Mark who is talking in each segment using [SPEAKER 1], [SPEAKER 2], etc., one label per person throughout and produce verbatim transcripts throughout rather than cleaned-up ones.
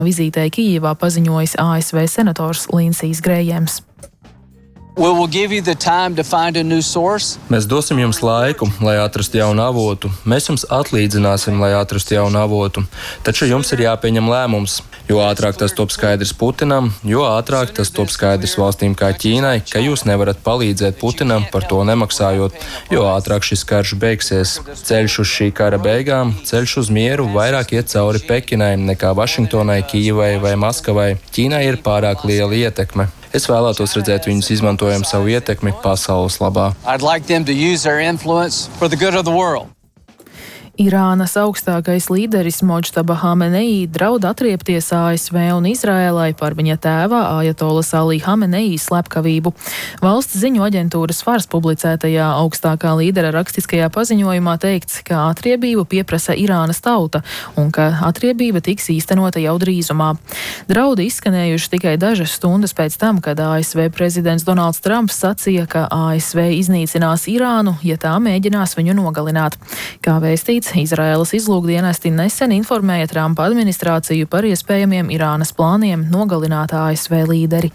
[SPEAKER 1] Vizītē Kijivā paziņojis A S V senators Lindsijs Grējams.
[SPEAKER 2] Mēs dosim jums laiku, lai atrastu jaunu avotu. Mēs jums atlīdzināsim, lai atrastu jaunu avotu. Taču jums ir jāpieņem lēmums. Jo ātrāk tas top skaidrs Putinam, jo ātrāk tas top skaidrs valstīm kā Ķīnai, ka jūs nevarat palīdzēt Putinam par to nemaksājot, jo ātrāk šis karš beigsies. Ceļš uz šī kara beigām, ceļš uz mieru vairāk iet cauri Pekinai nekā Vašingtonai, Kijivai vai Maskavai. Ķīnai ir pārāk liela ietekme. Es vēlētos redzēt viņus izmantojam savu ietekmi pasaules labā.
[SPEAKER 1] Irānas augstākais līderis Modžtaba Hamenei draud atriepties A S V un Izraēlai par viņa tēva Ajatolas Ali Hamenei slepkavību. Valsts ziņu aģentūras Fars publicētajā augstākā līdera rakstiskajā paziņojumā teikts, ka atriebību pieprasa Irānas tauta un ka atriebība tiks īstenota jau drīzumā. Draudi izskanējuši tikai dažas stundas pēc tam, kad A S V prezidents Donalds Trumps sacīja, ka A S V iznīcinās Irānu, ja tā mēģinās viņu nogalināt. Kā vēstīts, Izraēlas izlūkdienesti nesen informēja Trumpa administrāciju par iespējamiem Irānas plāniem nogalināt A S V līderi.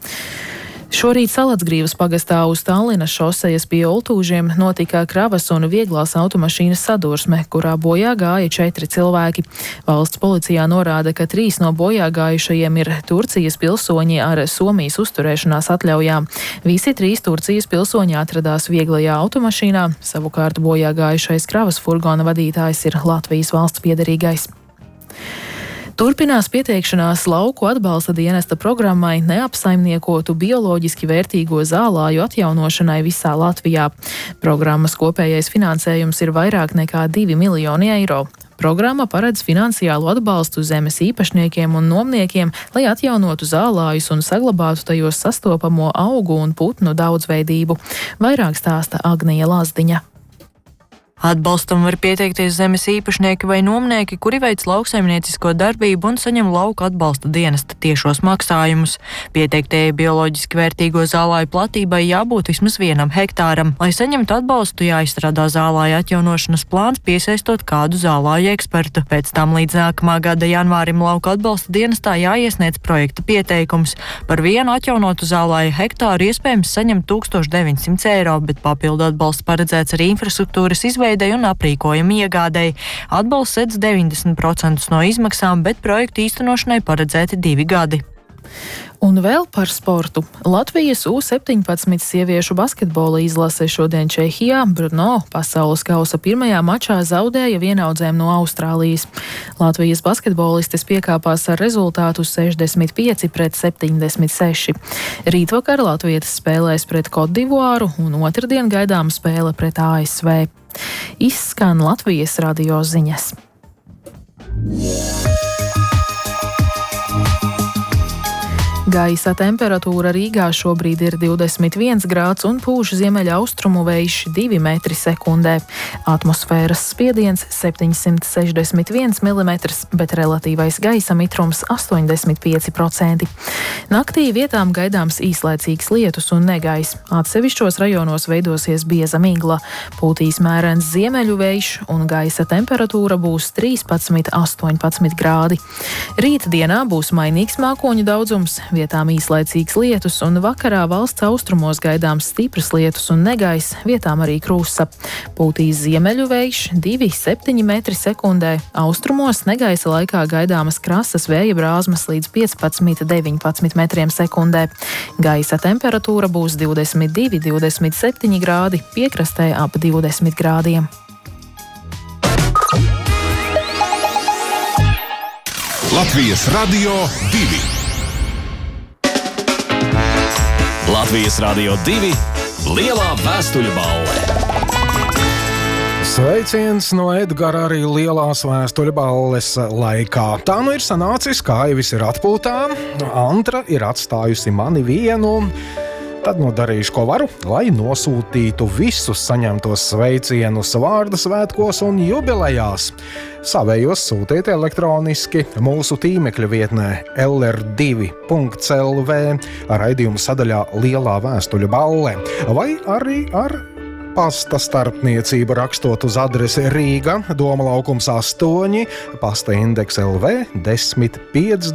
[SPEAKER 1] Šorīt Salacgrīvas pagastā uz Tallinas šosejas pie Oltūžiem notika kravas un vieglās automašīnas sadursme, kurā bojā gāja četri cilvēki. Valsts policijā norāda, ka trīs no bojā gājušajiem ir Turcijas pilsoņi ar Somijas uzturēšanās atļaujām. Visi trīs Turcijas pilsoņi atradās vieglajā automašīnā, savukārt bojā gājušais kravas furgona vadītājs ir Latvijas valsts piederīgais. Turpinās pieteikšanās lauku atbalsta dienesta programmai neapsaimniekotu bioloģiski vērtīgo zālāju atjaunošanai visā Latvijā. Programmas kopējais finansējums ir vairāk nekā divi miljoni eiro. Programma paredz finansiālu atbalstu zemes īpašniekiem un nomniekiem, lai atjaunotu zālājus un saglabātu tajos sastopamo augu un putnu daudzveidību. Vairāk stāsta Agnija Lazdiņa.
[SPEAKER 3] Atbalstam var pieteikties zemes īpašnieki vai nomnieki, kuri veic lauksaimniecisko darbību un saņem lauku atbalsta dienesta tiešos maksājumus. Pieteiktējai bioloģiski vērtīgo zālāju platībai jābūt vismaz vienam hektāram. Lai saņemtu atbalstu, jāizstrādā zālāju atjaunošanas plāns, piesaistot kādu zālāju ekspertu. Pēc tam līdz nākamā gada janvārim lauku atbalsta dienestā jāiesniedz projekta pieteikums. Par vienu atjaunotu zālāju hektāru iespējams saņemt tūkstoš deviņsimt eiro, bet papildu atbalsts paredzēts arī infrastruktūras izveidei un aprīkojumu iegādei. Atbalsts sedz deviņdesmit procentus no izmaksām, bet projektu īstenošanai paredzēti divi gadi.
[SPEAKER 1] Un vēl par sportu. Latvijas U septiņpadsmit sieviešu basketbola izlase šodien Čehijā, Brno, pasaules kausa pirmajā mačā zaudēja vienaudzēm no Austrālijas. Latvijas basketbolistes piekāpās ar rezultātu sešdesmit pieci pret septiņdesmit seši. Rītvakar latvietes spēlēs pret Kotdivuāru un otrdien gaidām spēle pret A S V. Izskan Latvijas radio ziņas. Gaisa temperatūra Rīgā šobrīd ir divdesmit viens grāds un pūš ziemeļa austrumu vējš divi metri sekundē. Atmosfēras spiediens septiņsimt sešdesmit viens milimetrs, bet relatīvais gaisa mitrums astoņdesmit pieci procenti. Naktī vietām gaidāms īslaicīgs lietus un negaiss. Atsevišķos rajonos veidosies bieza migla. Pūtīs mērens ziemeļu vējš un gaisa temperatūra būs trīspadsmit astoņpadsmit grādi. Rīta dienā būs mainīgs mākoņu daudzums, vietām īslaicīgs lietus un vakarā valsts austrumos gaidāms stipras lietus un negaiss, vietām arī krusa. Pūtīs ziemeļu vējš divi septiņi metri sekundē, austrumos negaisa laikā gaidāmas krasas vēja brāzmas līdz piecpadsmit deviņpadsmit metriem sekundē. Gaisa temperatūra būs divdesmit divi divdesmit septiņi grādi, piekrastē ap divdesmit grādiem.
[SPEAKER 4] Latvijas radio divi. Latvijas radio divi lielā vēstuļu balle.
[SPEAKER 5] Sveiciens no Edgara arī lielās vēstuļu balles laikā. Tā nu ir sanācis, kā jau viss ir atpūtā. Antra ir atstājusi mani vienu. Tad nu darīšu, ko varu, lai nosūtītu visus saņemtos sveicienus vārda svētkos un jubilejās. Savējos sūtiet elektroniski mūsu tīmekļa vietnē el er divi punkts el vē raidījuma sadaļā Lielā vēstuļu balle vai arī ar pasta starpniecību rakstot uz adresi Rīga, Doma laukums astoņi, pasta indeks L V desmit piecdesmit.